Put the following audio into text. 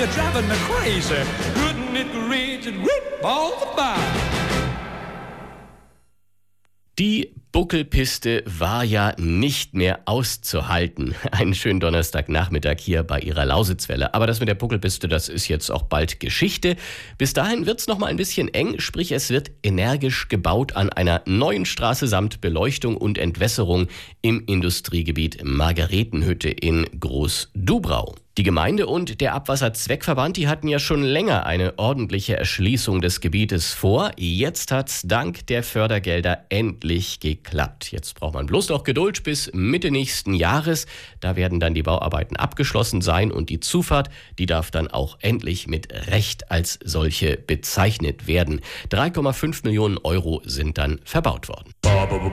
You're driving me crazy. Couldn't it reach and rip all the bar? Die Buckelpiste war ja nicht mehr auszuhalten. Einen schönen Donnerstagnachmittag hier bei Ihrer Lausitzwelle. Aber das mit der Buckelpiste, das ist jetzt auch bald Geschichte. Bis dahin wird's noch mal ein bisschen eng, sprich es wird energisch gebaut an einer neuen Straße samt Beleuchtung und Entwässerung im Industriegebiet Margaretenhütte in Groß-Dubrau. Die Gemeinde und der Abwasserzweckverband, die hatten ja schon länger eine ordentliche Erschließung des Gebietes vor. Jetzt hat's dank der Fördergelder endlich geklappt. Jetzt braucht man bloß noch Geduld bis Mitte nächsten Jahres. Da werden dann die Bauarbeiten abgeschlossen sein und die Zufahrt, die darf dann auch endlich mit Recht als solche bezeichnet werden. 3,5 Millionen Euro sind dann verbaut worden.